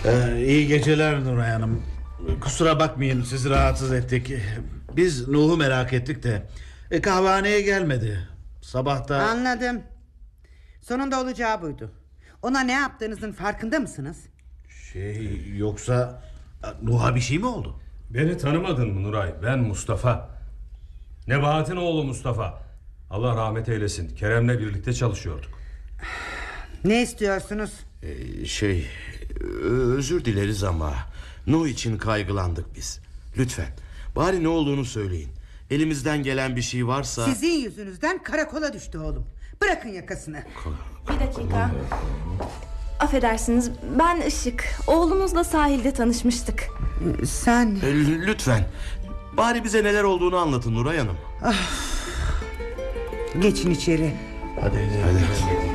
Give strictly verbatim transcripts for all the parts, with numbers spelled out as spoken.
Ee, iyi geceler Nuray Hanım. Kusura bakmayın, sizi rahatsız ettik. Biz Nuh'u merak ettik de e, kahvehaneye gelmedi. Sabahta... Anladım. Sonunda olacağı buydu. Ona ne yaptığınızın farkında mısınız? Şey, yoksa Nuh'a bir şey mi oldu? Beni tanımadın mı Nuray? Ben Mustafa. Nebahat'in oğlu Mustafa. Allah rahmet eylesin. Kerem'le birlikte çalışıyorduk. Ne istiyorsunuz? Ee, şey özür dileriz ama Nuh için kaygılandık biz. Lütfen bari ne olduğunu söyleyin. Elimizden gelen bir şey varsa... Sizin yüzünüzden karakola düştü oğlum. Bırakın yakasını. Bir dakika. Affedersiniz, ben Işık. Oğlunuzla sahilde tanışmıştık. Sen... Ee, lütfen bari bize neler olduğunu anlatın Nuray Hanım. Ah. Geçin içeri. Hadi hadi, hadi. hadi.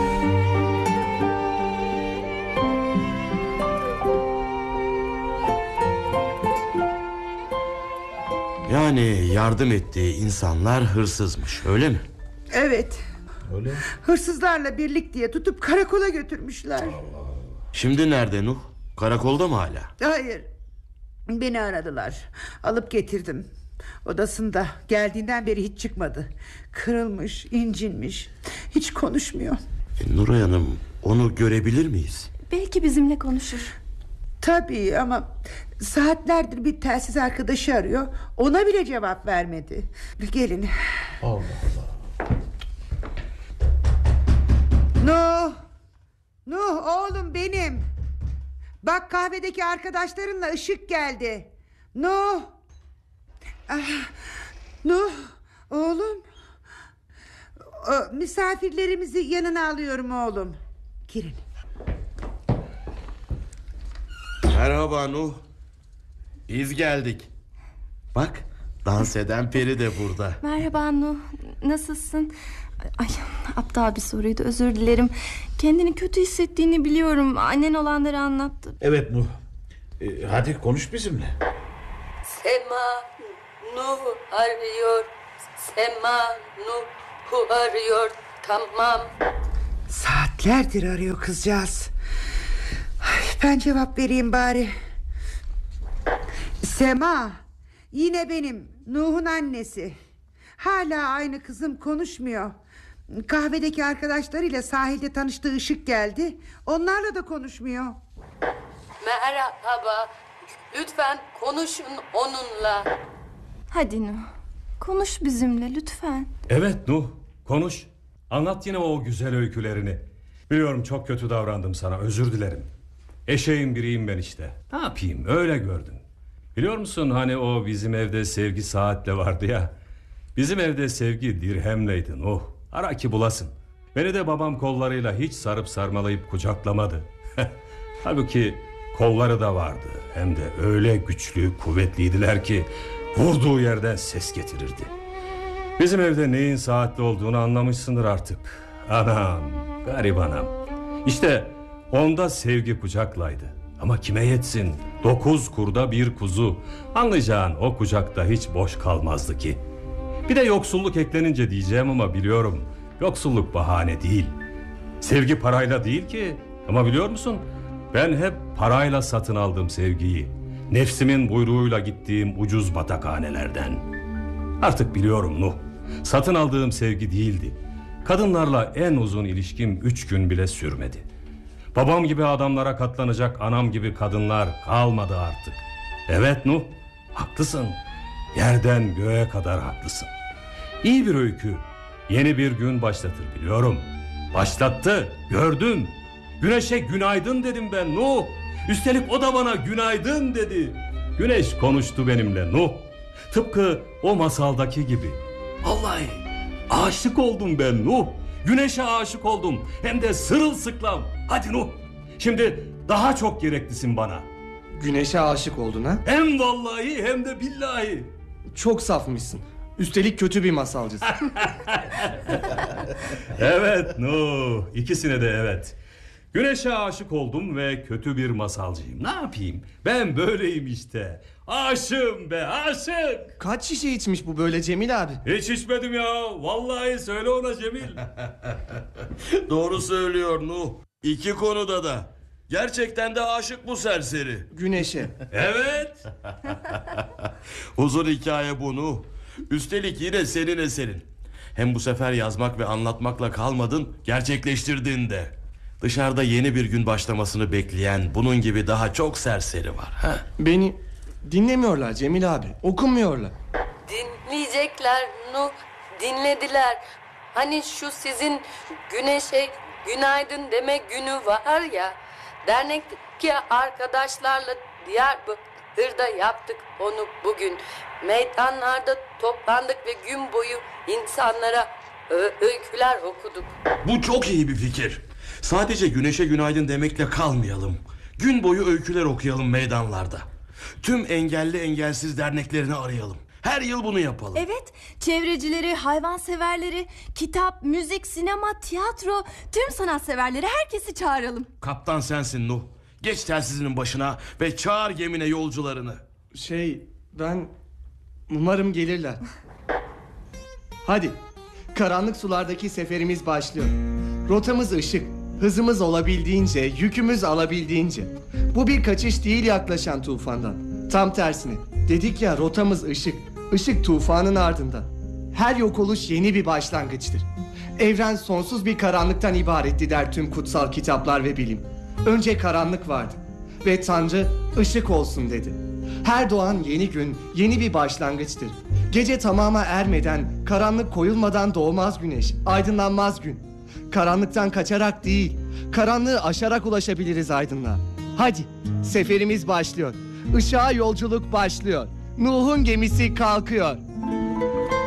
Yani yardım ettiği insanlar hırsızmış, öyle mi? Evet. Öyle mi? Hırsızlarla birlik diye tutup karakola götürmüşler. Şimdi nerede Nuh? Karakolda mı hala? Hayır. Beni aradılar. Alıp getirdim. Odasında. Geldiğinden beri hiç çıkmadı. Kırılmış, incinmiş. Hiç konuşmuyor. E, Nuray Hanım, onu görebilir miyiz? Belki bizimle konuşur. Tabii ama saatlerdir bir telsiz arkadaşı arıyor. Ona bile cevap vermedi. Gelin. Allah Allah. Nuh. Nuh oğlum benim. Bak kahvedeki arkadaşlarınla Işık geldi. Nuh. Ah, Nuh oğlum. O, misafirlerimizi yanına alıyorum oğlum. Girin. Merhaba Nuh. Biz geldik. Bak, dans eden peri de burada. Merhaba Nuh. Nasılsın? Ay, aptal bir soruydu, özür dilerim. Kendini kötü hissettiğini biliyorum. Annen olanları anlattı. Evet Nuh. Ee, hadi konuş bizimle. Sema Nuh arıyor. Sema Nuh arıyor. Tamam. Saatlerdir arıyor kızcağız. Ay, ben cevap vereyim bari. Sema, yine benim, Nuh'un annesi. Hala aynı kızım, konuşmuyor. Kahvedeki arkadaşlarıyla sahilde tanıştığı Işık geldi. Onlarla da konuşmuyor. Merhaba. Lütfen konuşun onunla. Hadi Nuh, konuş bizimle lütfen. Evet Nuh, konuş. Anlat yine o güzel öykülerini. Biliyorum çok kötü davrandım sana, özür dilerim. Eşeğin biriyim ben işte. Ne yapayım, öyle gördüm. Biliyor musun hani o bizim evde sevgi saatle vardı ya. Bizim evde sevgi dirhemleydi Nuh. Ara ki bulasın. Beni de babam kollarıyla hiç sarıp sarmalayıp kucaklamadı. Halbuki kolları da vardı. Hem de öyle güçlü, kuvvetliydiler ki vurduğu yerden ses getirirdi. Bizim evde neyin saatli olduğunu anlamışsındır artık. Anam, garip anam. İşte onda sevgi kucaklaydı. Ama kime yetsin? Dokuz kurda bir kuzu. Anlayacağın o kucakta hiç boş kalmazdı ki. Bir de yoksulluk eklenince diyeceğim ama biliyorum. Yoksulluk bahane değil. Sevgi parayla değil ki. Ama biliyor musun? Ben hep parayla satın aldım sevgiyi. Nefsimin buyruğuyla gittiğim ucuz batakhanelerden. Artık biliyorum Nuh. Satın aldığım sevgi değildi. Kadınlarla en uzun ilişkim üç gün bile sürmedi. Babam gibi adamlara katlanacak anam gibi kadınlar kalmadı artık. Evet Nuh, haklısın. Yerden göğe kadar haklısın. İyi bir öykü yeni bir gün başlatır biliyorum. Başlattı, gördüm. Güneşe günaydın dedim ben Nuh. Üstelik o da bana günaydın dedi. Güneş konuştu benimle Nuh. Tıpkı o masaldaki gibi. Vallahi aşık oldum ben Nuh. Güneşe aşık oldum. Hem de sırılsıklam. Hadi Nuh. Şimdi daha çok gereklisin bana. Güneşe aşık oldun ha? Hem vallahi hem de billahi. Çok safmışsın. Üstelik kötü bir masalcısın. Evet Nuh. İkisine de evet. Güneşe aşık oldum ve kötü bir masalcıyım. Ne yapayım? Ben böyleyim işte. Aşığım be, aşık. Kaç şişe içmiş bu böyle Cemil abi? Hiç içmedim ya. Vallahi söyle ona Cemil. Doğru söylüyor Nuh. İki konuda da. Gerçekten de aşık bu serseri. Güneşe. Evet. Uzun hikaye bu Nuh. Üstelik yine senin eserin. Hem bu sefer yazmak ve anlatmakla kalmadın, gerçekleştirdin de. Dışarıda yeni bir gün başlamasını bekleyen bunun gibi daha çok serseri var. Ha? Beni dinlemiyorlar Cemil abi. Okumuyorlar. Dinleyecekler Nuh, dinlediler. Hani şu sizin güneşe günaydın deme günü var ya. Dernekteki arkadaşlarla Diyarbakır'da yaptık onu bugün. Meydanlarda toplandık ve gün boyu insanlara ö- öyküler okuduk. Bu çok iyi bir fikir. Sadece güneşe günaydın demekle kalmayalım. Gün boyu öyküler okuyalım meydanlarda. Tüm engelli engelsiz derneklerini arayalım. Her yıl bunu yapalım. Evet, çevrecileri, hayvanseverleri, kitap, müzik, sinema, tiyatro, tüm sanatseverleri, herkesi çağıralım. Kaptan sensin Nuh. Geç telsizinin başına ve çağır gemine yolcularını. Şey ben umarım gelirler. Hadi karanlık sulardaki seferimiz başlıyor. Rotamız ışık, hızımız olabildiğince, yükümüz alabildiğince. Bu bir kaçış değil yaklaşan tufandan. Tam tersine dedik ya, rotamız ışık, ışık tufanın ardından. Her yok oluş yeni bir başlangıçtır. Evren sonsuz bir karanlıktan ibaretti der tüm kutsal kitaplar ve bilim. Önce karanlık vardı ve Tanrı ışık olsun dedi. Her doğan yeni gün yeni bir başlangıçtır. Gece tamama ermeden, karanlık koyulmadan doğmaz güneş, aydınlanmaz gün. Karanlıktan kaçarak değil, karanlığı aşarak ulaşabiliriz aydınlığa. Hadi, seferimiz başlıyor. Işığa yolculuk başlıyor. Nuh'un gemisi kalkıyor.